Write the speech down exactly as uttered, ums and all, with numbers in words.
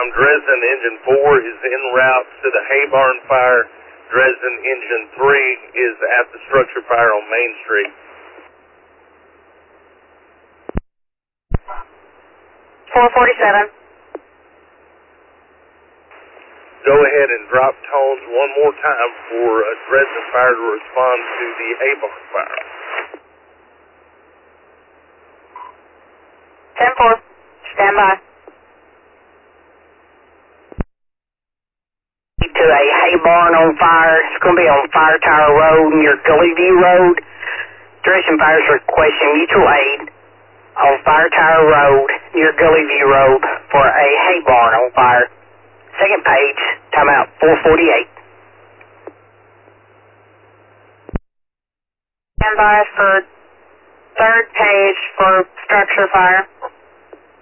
time, Dresden Engine four is en route to the hay barn fire. Dresden Engine three is at the structure fire on Main Street. four forty-seven. Go ahead and drop tones one more time for uh, Dresden Fire to respond to the hay barn fire. ten four. Stand by. To a hay barn on fire. It's going to be on Fire Tower Road near Gully View Road. Dresden Fire is requesting mutual aid on Fire Tower Road near Gully View Road for a hay barn on fire. Second page, timeout four forty-eight. Stand by for third page for structure fire.